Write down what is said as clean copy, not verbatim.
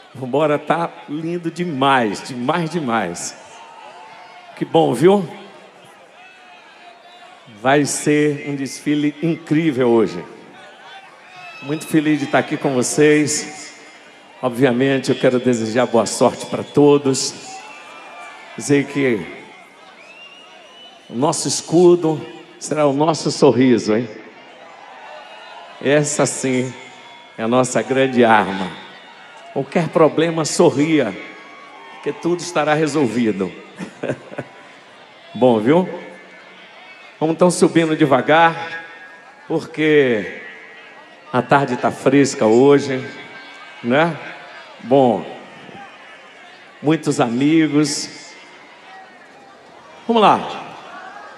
Vambora, tá lindo demais, demais. Que bom, viu? Vai ser um desfile incrível hoje. Muito feliz de estar aqui com vocês. Obviamente, eu quero desejar boa sorte para todos. Dizer que o nosso escudo será o nosso sorriso, hein? Essa sim é a nossa grande arma. Qualquer problema, sorria, que tudo estará resolvido. Bom, viu? Vamos então subindo devagar, porque a tarde está fresca hoje, né? Bom, muitos amigos. Vamos lá.